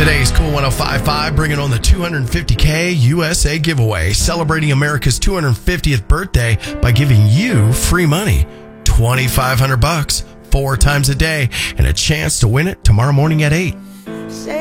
Today's Cool 105.5 bringing on the 250K USA giveaway, celebrating America's 250th birthday by giving you free money. $2,500, 4 times a day, and a chance to win it tomorrow morning at 8.